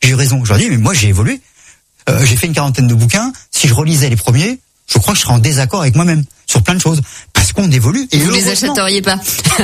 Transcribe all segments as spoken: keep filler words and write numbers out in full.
j'ai eu raison. Je leur dis, mais moi j'ai évolué. Euh, j'ai fait une quarantaine de bouquins. Si je relisais les premiers, je crois que je serais en désaccord avec moi-même sur plein de choses. Parce qu'on évolue. Et vous les achèteriez pas.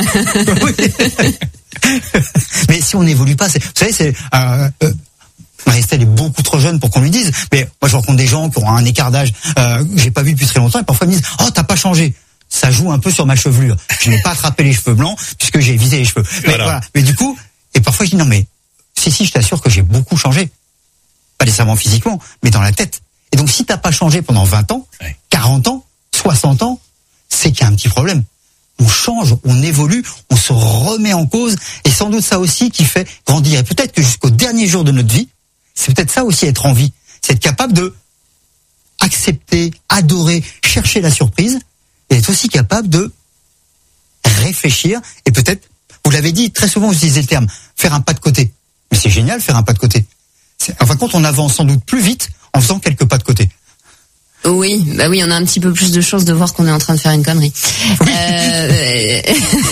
Mais si on n'évolue pas, c'est, vous savez, c'est... Euh, euh, Marie-Estelle est beaucoup trop jeune pour qu'on lui dise. Mais moi je rencontre des gens qui ont un écart d'âge euh, que j'ai pas vu depuis très longtemps et parfois ils me disent, oh t'as pas changé. Ça joue un peu sur ma chevelure. Je n'ai pas attrapé les cheveux blancs puisque j'ai visé les cheveux. Mais voilà. voilà. Mais du coup, et parfois je dis non mais si si je t'assure que j'ai beaucoup changé. Pas nécessairement physiquement, mais dans la tête. Et donc si t'as pas changé pendant vingt ans, ouais. quarante ans, soixante ans, c'est qu'il y a un petit problème. On change, on évolue, on se remet en cause et sans doute ça aussi qui fait grandir. Et peut-être que jusqu'au dernier jour de notre vie, c'est peut-être ça aussi être en vie. C'est être capable de accepter, adorer, chercher la surprise et être aussi capable de réfléchir et peut-être, vous l'avez dit, très souvent vous utilisez le terme, faire un pas de côté. Mais c'est génial faire un pas de côté. C'est, en fin de compte, on avance sans doute plus vite en faisant quelques pas de côté. Oui, bah oui, on a un petit peu plus de chances de voir qu'on est en train de faire une connerie. Oui. Euh...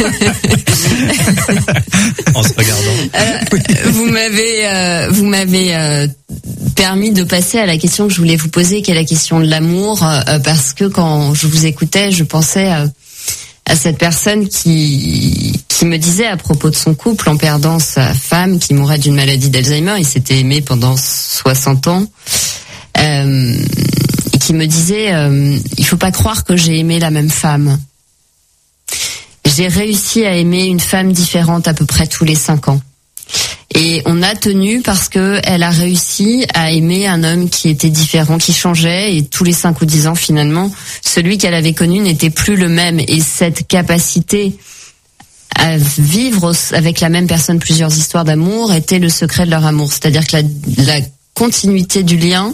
en se regardant. Euh, vous m'avez, euh, vous m'avez euh, permis de passer à la question que je voulais vous poser, qui est la question de l'amour, euh, parce que quand je vous écoutais, je pensais euh, à cette personne qui qui me disait à propos de son couple en perdant sa femme qui mourait d'une maladie d'Alzheimer. Il s'était aimé pendant soixante ans. Euh, qui me disait euh, il faut pas croire que j'ai aimé la même femme. J'ai réussi à aimer une femme différente à peu près tous les cinq ans. Et on a tenu parce que elle a réussi à aimer un homme qui était différent, qui changeait, et tous les cinq ou dix ans finalement, celui qu'elle avait connu n'était plus le même. Et cette capacité à vivre avec la même personne plusieurs histoires d'amour était le secret de leur amour. C'est-à-dire que la, la continuité du lien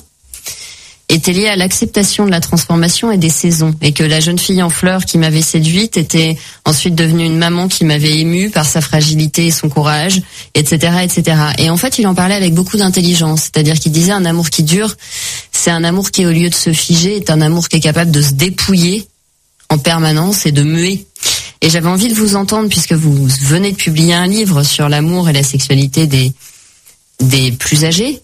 était liée à l'acceptation de la transformation et des saisons, et que la jeune fille en fleurs qui m'avait séduite était ensuite devenue une maman qui m'avait émue par sa fragilité et son courage, et cetera, et cetera. Et en fait, il en parlait avec beaucoup d'intelligence, c'est-à-dire qu'il disait un amour qui dure, c'est un amour qui, au lieu de se figer, est un amour qui est capable de se dépouiller en permanence et de muer. Et j'avais envie de vous entendre, puisque vous venez de publier un livre sur l'amour et la sexualité des des plus âgés.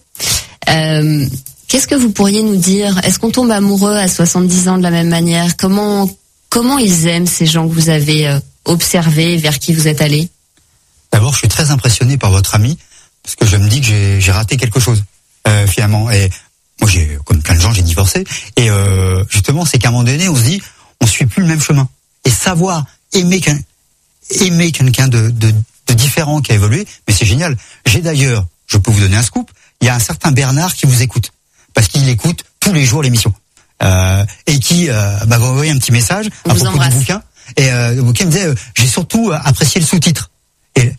Euh, Qu'est-ce que vous pourriez nous dire ? Est-ce qu'on tombe amoureux à soixante-dix ans de la même manière ? Comment comment ils aiment ces gens que vous avez euh, observés, vers qui vous êtes allés ? D'abord, je suis très impressionné par votre ami, parce que je me dis que j'ai, j'ai raté quelque chose, euh, finalement. Et moi, j'ai, comme plein de gens, j'ai divorcé. Et euh, justement, c'est qu'à un moment donné, on se dit, on suit plus le même chemin. Et savoir aimer, qu'un, aimer quelqu'un de, de, de différent qui a évolué, mais c'est génial. J'ai d'ailleurs, je peux vous donner un scoop, il y a un certain Bernard qui vous écoute. Parce qu'il écoute tous les jours l'émission euh, et qui euh, m'a envoyé un petit message On à propos embrasse. du bouquin. Et euh, le bouquin me disait euh, j'ai surtout euh, apprécié le sous-titre. Et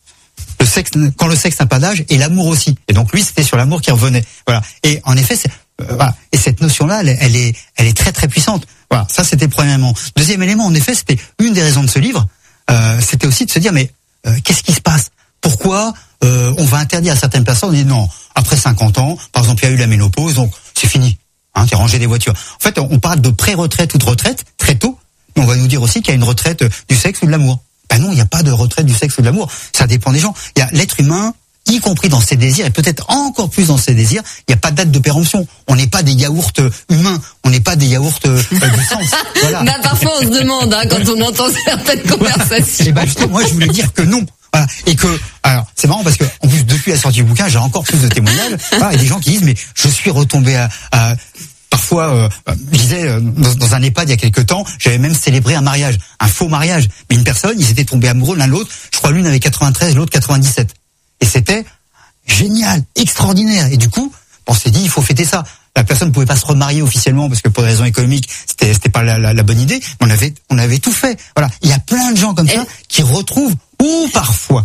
le sexe, quand le sexe n'a pas d'âge, et l'amour aussi. Et donc lui, c'était sur l'amour qui revenait. Voilà. Et en effet, c'est, euh, voilà. Et cette notion-là, elle, elle est, elle est très très puissante. Voilà. Ça, c'était le premier élément. Deuxième élément, en effet, c'était une des raisons de ce livre. Euh, c'était aussi de se dire mais euh, qu'est-ce qui se passe ? Pourquoi euh, on va interdire à certaines personnes, on dit non, après cinquante ans, par exemple, il y a eu la ménopause, donc c'est fini, hein, t'es rangé des voitures. En fait, on parle de pré-retraite ou de retraite, très tôt, mais on va nous dire aussi qu'il y a une retraite du sexe ou de l'amour. Ben non, il n'y a pas de retraite du sexe ou de l'amour, ça dépend des gens. Il y a l'être humain, y compris dans ses désirs, et peut-être encore plus dans ses désirs, il n'y a pas de date de péremption. On n'est pas des yaourts humains, on n'est pas des yaourts euh, du sens. Voilà. Bah, parfois, on se demande, hein, quand on entend certaines conversations. Et ben justement, moi, je voulais dire que non. Voilà. Et que, alors, c'est marrant parce que, en plus, depuis la sortie du bouquin, j'ai encore plus de témoignages. Voilà, et des gens qui disent, mais je suis retombé à, à parfois, euh, je disais, euh, dans, dans un EHPAD il y a quelques temps, j'avais même célébré un mariage, un faux mariage. Mais une personne, ils étaient tombés amoureux l'un de l'autre. Je crois l'une avait quatre-vingt-treize, l'autre quatre-vingt-dix-sept. Et c'était génial, extraordinaire. Et du coup, on s'est dit, il faut fêter ça. La personne ne pouvait pas se remarier officiellement parce que pour des raisons économiques, c'était, c'était pas la, la, la bonne idée. Mais on avait, on avait tout fait. Voilà. Il y a plein de gens comme ça qui retrouvent, ou parfois,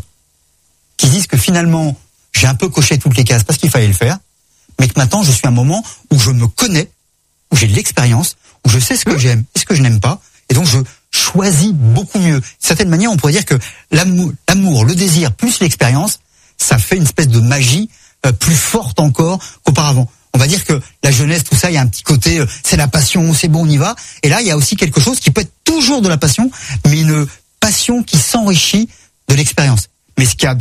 qui disent que finalement, j'ai un peu coché toutes les cases parce qu'il fallait le faire, mais que maintenant, je suis à un moment où je me connais, où j'ai de l'expérience, où je sais ce que j'aime et ce que je n'aime pas, et donc je choisis beaucoup mieux. De certaine manière, on pourrait dire que l'amour, l'amour, le désir, plus l'expérience, ça fait une espèce de magie euh, plus forte encore qu'auparavant. On va dire que la jeunesse, tout ça, il y a un petit côté, euh, c'est la passion, c'est bon, on y va. Et là, il y a aussi quelque chose qui peut être toujours de la passion, mais une passion qui s'enrichit de l'expérience. Mais ce qu'il y a de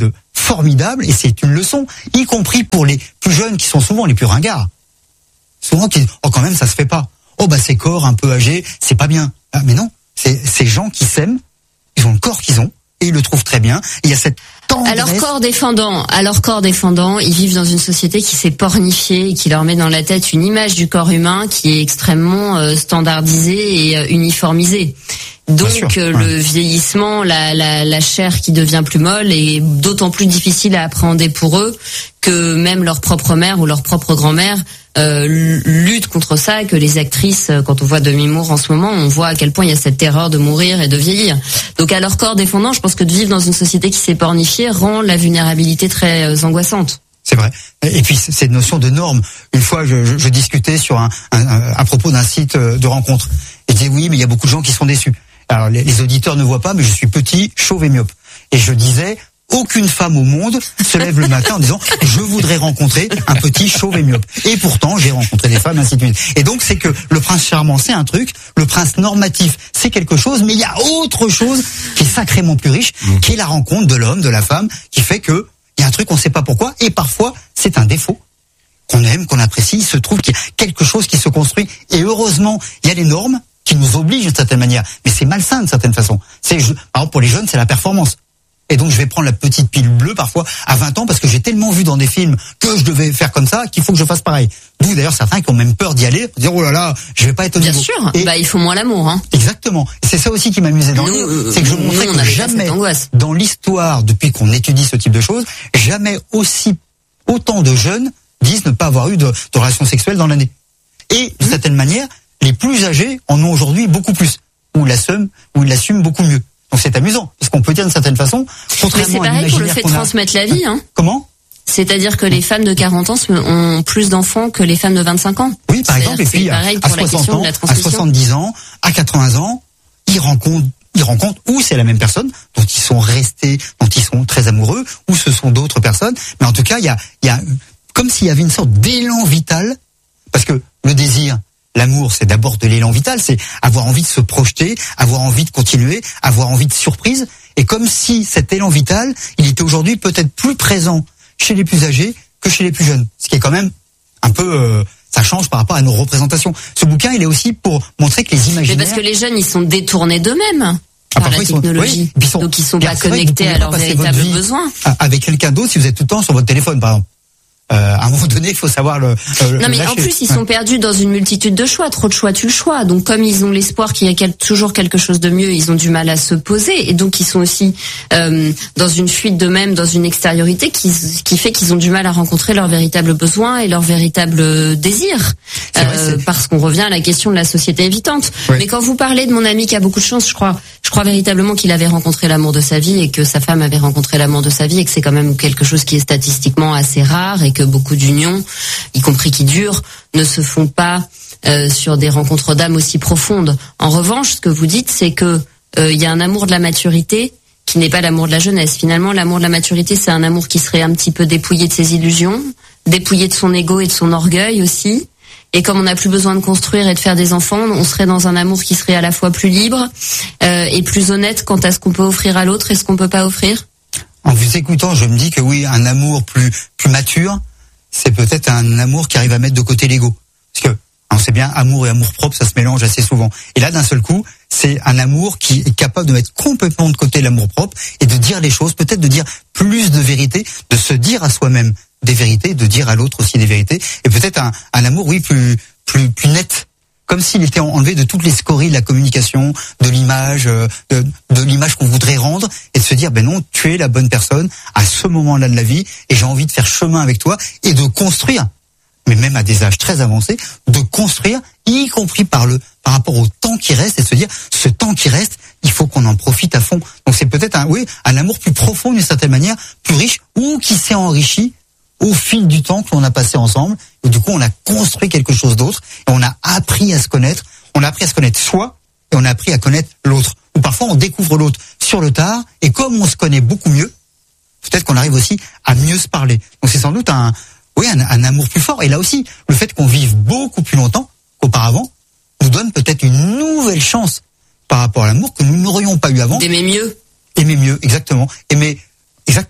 formidable et c'est une leçon, y compris pour les plus jeunes qui sont souvent les plus ringards. Souvent qui oh quand même ça se fait pas. Oh bah ces corps un peu âgés, c'est pas bien. Ah, mais non, c'est ces gens qui s'aiment, ils ont le corps qu'ils ont et ils le trouvent très bien. Et il y a cette tendresse. Alors corps défendant, alors corps défendant, ils vivent dans une société qui s'est pornifiée et qui leur met dans la tête une image du corps humain qui est extrêmement euh, standardisée et euh, uniformisée. Donc sûr, euh, ouais. le vieillissement, la, la, la chair qui devient plus molle est d'autant plus difficile à appréhender pour eux que même leur propre mère ou leur propre grand-mère euh, luttent contre ça, que les actrices, quand on voit Demi Moore en ce moment, on voit à quel point il y a cette terreur de mourir et de vieillir. Donc à leur corps défendant, je pense que de vivre dans une société qui s'est pornifiée rend la vulnérabilité très euh, angoissante. C'est vrai. Et puis cette notion de norme. Une fois, je, je, je discutais sur un, un, un à propos d'un site de rencontre. Et je disais oui, mais il y a beaucoup de gens qui sont déçus. Alors les, les auditeurs ne voient pas, mais je suis petit, chauve et myope. Et je disais, aucune femme au monde se lève le matin en disant je voudrais rencontrer un petit chauve et myope. Et pourtant, j'ai rencontré des femmes, ainsi de suite. Et donc c'est que le prince charmant, c'est un truc, le prince normatif, c'est quelque chose, mais il y a autre chose qui est sacrément plus riche, qui est la rencontre de l'homme, de la femme, qui fait que il y a un truc qu'on ne sait pas pourquoi, et parfois c'est un défaut qu'on aime, qu'on apprécie. Il se trouve qu'il y a quelque chose qui se construit, et heureusement, il y a les normes qui nous obligent d'une certaine manière, mais c'est malsain d'une certaine façon. C'est, par exemple, pour les jeunes, c'est la performance. Et donc je vais prendre la petite pile bleue parfois à vingt ans parce que j'ai tellement vu dans des films que je devais faire comme ça qu'il faut que je fasse pareil. D'où d'ailleurs certains qui ont même peur d'y aller, dire oh là là, je vais pas être au Bien niveau. sûr, Et bah il faut moins l'amour, hein. Exactement. Et c'est ça aussi qui m'amusait dans Nous, le livre, c'est que je nous, montrais on que avait jamais, cette angoisse. dans l'histoire, depuis qu'on étudie ce type de choses, jamais aussi autant de jeunes disent ne pas avoir eu de, de relations sexuelles dans l'année. Et d'une certaine manière, les plus âgés en ont aujourd'hui beaucoup plus, ou l'assument, ou ils l'assument beaucoup mieux. Donc c'est amusant, parce qu'on peut dire d'une certaine façon, Mais contrairement c'est à pareil pour le l'imaginaire fait de qu'on a- transmettre la vie, hein. Comment ? C'est-à-dire que les femmes de quarante ans ont plus d'enfants que les femmes de vingt-cinq ans. Oui, par exemple, et C'est puis à, pareil à pour la soixante question ans, de la à transmission. soixante-dix ans, à quatre-vingts ans, ils rencontrent, ils rencontrent ou c'est la même personne dont ils sont restés, dont ils sont très amoureux, ou ce sont d'autres personnes. Mais en tout cas, il y a, il y a comme s'il y avait une sorte d'élan vital, parce que le désir, l'amour, c'est d'abord de l'élan vital, c'est avoir envie de se projeter, avoir envie de continuer, avoir envie de surprise. Et comme si cet élan vital, il était aujourd'hui peut-être plus présent chez les plus âgés que chez les plus jeunes. Ce qui est quand même un peu, euh, ça change par rapport à nos représentations. Ce bouquin, il est aussi pour montrer que les Mais imaginaires... parce que les jeunes, ils sont détournés d'eux-mêmes Ah, par parfois, la ils sont- technologie. oui, puis ils sont- Donc ils sont Et pas c'est vrai que vous connectés pouvez à pas leurs passer votre véritables vie besoins. avec quelqu'un d'autre si vous êtes tout le temps sur votre téléphone, par exemple. Euh, à un moment donné, il faut savoir le. Euh, Non mais lâcher. en plus ils sont perdus dans une multitude de choix, trop de choix tue le choix. Donc comme ils ont l'espoir qu'il y a quel- toujours quelque chose de mieux, ils ont du mal à se poser et donc ils sont aussi euh, dans une fuite d'eux-mêmes, dans une extériorité qui qui fait qu'ils ont du mal à rencontrer leurs véritables besoins et leurs véritables désirs. C'est vrai, c'est- parce qu'on revient à la question de la société évitante. Oui. Mais quand vous parlez de mon ami qui a beaucoup de chance, je crois je crois véritablement qu'il avait rencontré l'amour de sa vie et que sa femme avait rencontré l'amour de sa vie et que c'est quand même quelque chose qui est statistiquement assez rare et que beaucoup d'unions, y compris qui durent, ne se font pas euh, sur des rencontres d'âme aussi profondes. En revanche, ce que vous dites, c'est que euh, il y a un amour de la maturité qui n'est pas l'amour de la jeunesse. Finalement, l'amour de la maturité, c'est un amour qui serait un petit peu dépouillé de ses illusions, dépouillé de son ego et de son orgueil aussi. Et comme on n'a plus besoin de construire et de faire des enfants, on serait dans un amour qui serait à la fois plus libre euh, et plus honnête quant à ce qu'on peut offrir à l'autre et ce qu'on peut pas offrir. En vous écoutant, je me dis que oui, un amour plus plus mature, c'est peut-être un amour qui arrive à mettre de côté l'ego. Parce que on sait bien, amour et amour propre, ça se mélange assez souvent. Et là, d'un seul coup, c'est un amour qui est capable de mettre complètement de côté l'amour propre et de dire les choses, peut-être de dire plus de vérité, de se dire à soi-même des vérités, de dire à l'autre aussi des vérités, et peut-être un, un amour, oui, plus plus plus net, comme s'il était enlevé de toutes les scories de la communication, de l'image, euh, de, de l'image qu'on voudrait rendre, et de se dire, ben non, tu es la bonne personne à ce moment-là de la vie, et j'ai envie de faire chemin avec toi et de construire, mais même à des âges très avancés, de construire, y compris par le par rapport au temps qui reste, et de se dire, ce temps qui reste, il faut qu'on en profite à fond. Donc c'est peut-être un, oui, un amour plus profond d'une certaine manière, plus riche, ou qui s'est enrichi au fil du temps que l'on a passé ensemble, et du coup on a construit quelque chose d'autre, et on a appris à se connaître, on a appris à se connaître soi, et on a appris à connaître l'autre. Ou parfois on découvre l'autre sur le tard, et comme on se connaît beaucoup mieux, peut-être qu'on arrive aussi à mieux se parler. Donc c'est sans doute un, oui, un, un amour plus fort. Et là aussi, le fait qu'on vive beaucoup plus longtemps qu'auparavant nous donne peut-être une nouvelle chance par rapport à l'amour que nous n'aurions pas eu avant. D'aimer mieux. Aimer mieux, exactement. Aimer, exactement.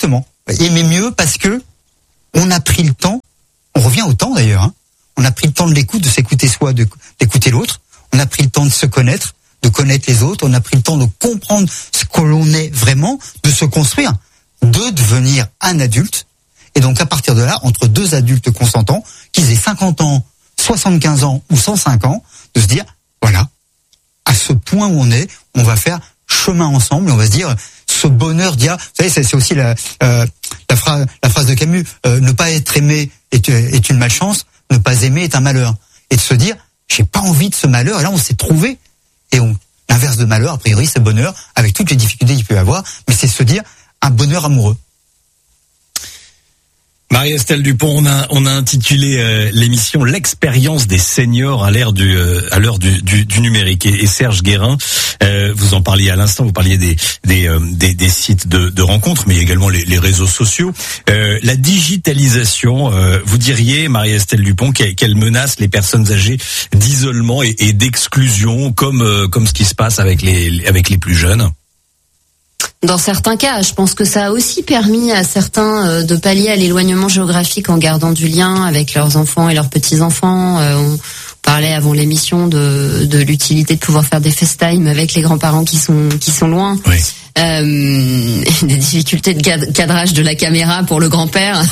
aimer mieux parce que on a pris le temps, on revient au temps d'ailleurs, hein, on a pris le temps de l'écoute, de s'écouter soi, de, d'écouter l'autre, on a pris le temps de se connaître, de connaître les autres, on a pris le temps de comprendre ce que l'on est vraiment, de se construire, de devenir un adulte. Et donc à partir de là, entre deux adultes consentants, qu'ils aient cinquante ans, soixante-quinze ans ou cent cinq ans, de se dire, voilà, à ce point où on est, on va faire chemin ensemble, et on va se dire, ce bonheur d'il y a, vous savez, c'est, c'est aussi la, euh, la, phrase, la phrase de Camus, euh, ne pas être aimé est, est une malchance, ne pas aimer est un malheur. Et de se dire, j'ai pas envie de ce malheur, et là on s'est trouvé, et on, l'inverse de malheur, a priori, c'est bonheur, avec toutes les difficultés qu'il peut y avoir, mais c'est se dire, un bonheur amoureux. Marie-Estelle Dupont, on a on a intitulé euh, l'émission l'expérience des seniors à l'ère du euh, à l'heure du, du, du numérique, et, et Serge Guérin, euh, vous en parliez à l'instant, vous parliez des des euh, des, des sites de, de rencontres, mais également les, les réseaux sociaux, euh, la digitalisation. Euh, vous diriez, Marie-Estelle Dupont, qu'elle, qu'elle menace les personnes âgées d'isolement et, et d'exclusion, comme euh, comme ce qui se passe avec les avec les plus jeunes. Dans certains cas, je pense que ça a aussi permis à certains de pallier à l'éloignement géographique en gardant du lien avec leurs enfants et leurs petits-enfants. On parlait avant l'émission de, de l'utilité de pouvoir faire des FaceTime avec les grands-parents qui sont qui sont loin. Oui. Euh, des difficultés de cadrage de la caméra pour le grand-père.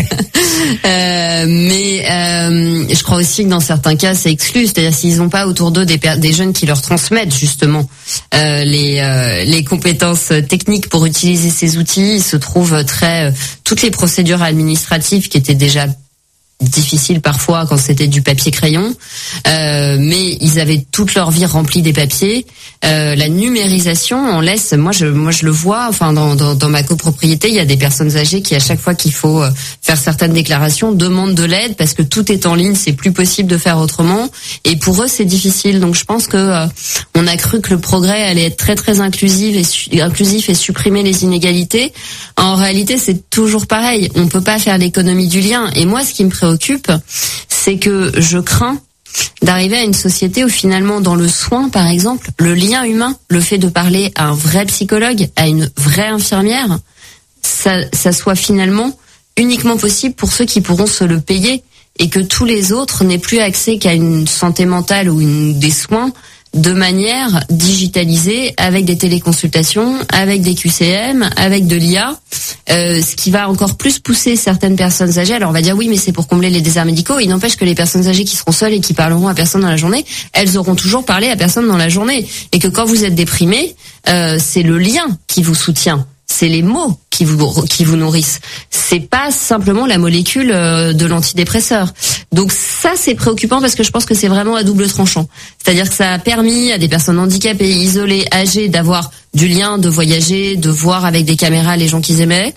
euh, mais euh, je crois aussi que dans certains cas, c'est exclu. C'est-à-dire s'ils n'ont pas autour d'eux des, des jeunes qui leur transmettent justement euh, les, euh, les compétences techniques pour utiliser ces outils, il se trouve très euh, toutes les procédures administratives qui étaient déjà difficile parfois quand c'était du papier crayon, euh, mais ils avaient toute leur vie remplie des papiers. Euh, la numérisation, on laisse. Moi, je, moi, je le vois. Enfin, dans, dans, dans ma copropriété, il y a des personnes âgées qui, à chaque fois qu'il faut faire certaines déclarations, demandent de l'aide parce que tout est en ligne, c'est plus possible de faire autrement. Et pour eux, c'est difficile. Donc, je pense que euh, on a cru que le progrès allait être très très inclusif et su, inclusif et supprimer les inégalités. En réalité, c'est toujours pareil. On peut pas faire l'économie du lien. Et moi, ce qui me préoccupe occupe, c'est que je crains d'arriver à une société où finalement dans le soin, par exemple, le lien humain, le fait de parler à un vrai psychologue, à une vraie infirmière, ça, ça soit finalement uniquement possible pour ceux qui pourront se le payer et que tous les autres n'aient plus accès qu'à une santé mentale ou une, des soins de manière digitalisée, avec des téléconsultations, avec des Q C M, avec de l'I A, euh, ce qui va encore plus pousser certaines personnes âgées. Alors on va dire oui, mais c'est pour combler les déserts médicaux. Il n'empêche que les personnes âgées qui seront seules et qui parleront à personne dans la journée, elles auront toujours parlé à personne dans la journée. Et que quand vous êtes déprimé, euh, c'est le lien qui vous soutient. C'est les mots qui vous qui vous nourrissent. C'est pas simplement la molécule de l'antidépresseur. Donc ça, c'est préoccupant parce que je pense que c'est vraiment à double tranchant. C'est-à-dire que ça a permis à des personnes handicapées, isolées, âgées, d'avoir du lien, de voyager, de voir avec des caméras les gens qu'ils aimaient.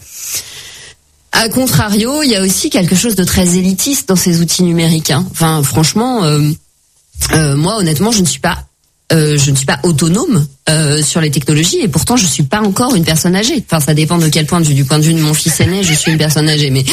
A contrario, il y a aussi quelque chose de très élitiste dans ces outils numériques. Hein. Enfin, franchement, euh, euh, moi, honnêtement, je ne suis pas Euh, je ne suis pas autonome euh, sur les technologies et pourtant je suis pas encore une personne âgée. Enfin, ça dépend de quel point de vue. Du point de vue de mon fils aîné, je suis une personne âgée, mais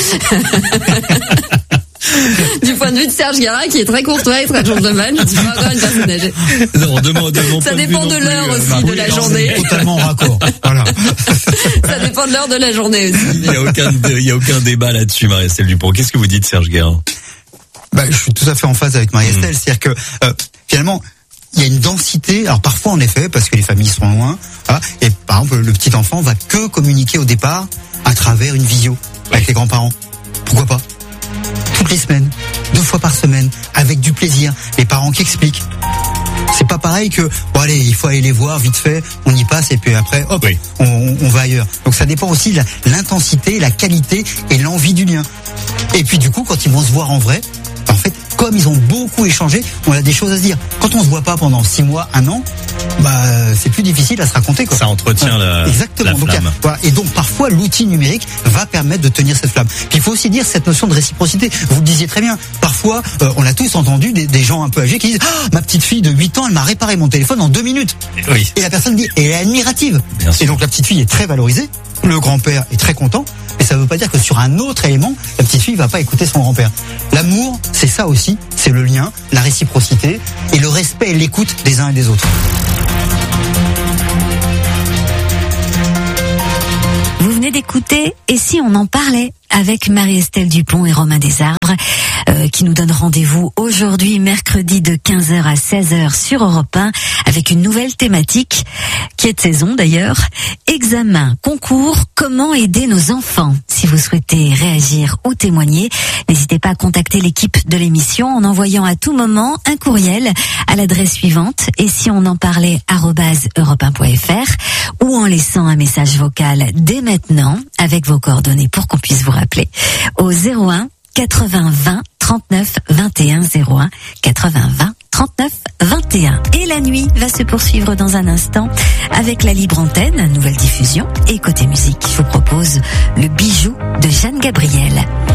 du point de vue de Serge Guérin, qui est très courtois et très gentleman, je ne suis pas encore une personne âgée. Non, demande, demande ça dépend de l'heure plus, aussi, euh, de la non, journée. C'est totalement raccord. Voilà. Ça dépend de l'heure de la journée aussi. Il n'y a aucun, il y a aucun débat là-dessus, Marie-Estelle Dupont. Qu'est-ce que vous dites, Serge Guérin? Bah, je suis tout à fait en phase avec Marie-Estelle. Mmh. C'est-à-dire que euh, finalement, il y a une densité, alors parfois en effet, parce que les familles sont loin, hein, et par exemple le petit enfant va que communiquer au départ à travers une visio avec les grands-parents. Pourquoi pas? Toutes les semaines, deux fois par semaine, avec du plaisir, les parents qui expliquent. C'est pas pareil que, bon allez, il faut aller les voir vite fait, on y passe et puis après, hop, oui. on, on va ailleurs. Donc ça dépend aussi de la, l'intensité, la qualité et l'envie du lien. Et puis du coup, quand ils vont se voir en vrai, en fait, comme ils ont beaucoup échangé, on a des choses à se dire. Quand on se voit pas pendant six mois, un an, bah c'est plus difficile à se raconter, quoi. Ça entretient la, Exactement. la flamme. Donc, voilà. Et donc parfois l'outil numérique va permettre de tenir cette flamme. Puis il faut aussi dire cette notion de réciprocité. Vous le disiez très bien. Parfois, euh, on a tous entendu des, des gens un peu âgés qui disent ah, ma petite fille de huit ans, elle m'a réparé mon téléphone en deux minutes. Oui. Et la personne dit et elle est admirative. Bien sûr. Et donc la petite fille est très valorisée. Le grand-père est très content. Mais ça ne veut pas dire que sur un autre élément, la petite fille va pas écouter son grand-père. L'amour, c'est ça aussi, c'est le lien, la réciprocité et le respect et l'écoute des uns et des autres. Vous venez d'écouter « Et si on en parlait ?» avec Marie-Estelle Dupont et Romain Desarbres, euh, qui nous donnent rendez-vous aujourd'hui, mercredi de quinze heures à seize heures sur Europe un, avec une nouvelle thématique, qui est de saison d'ailleurs. Examen, concours, comment aider nos enfants? Si vous souhaitez réagir ou témoigner, n'hésitez pas à contacter l'équipe de l'émission en envoyant à tout moment un courriel à l'adresse suivante, et si on en parlait, arobase europe un point fr, ou en laissant un message vocal dès maintenant, avec vos coordonnées pour qu'on puisse vous rappeler au zéro un quatre-vingts vingt trente-neuf vingt et un zéro un quatre-vingts vingt trente-neuf vingt et un. Et la nuit va se poursuivre dans un instant avec la libre antenne, nouvelle diffusion. Et côté musique, je vous propose le bijou de Jeanne Gabriel.